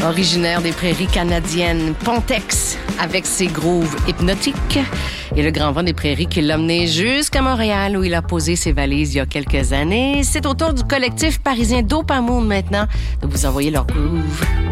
Originaire des prairies canadiennes, Pontex, avec ses grooves hypnotiques. Et le grand vent des prairies qui l'a mené jusqu'à Montréal, où il a posé ses valises il y a quelques années. C'est au tour du collectif parisien Dopamoon maintenant de vous envoyer leur groove.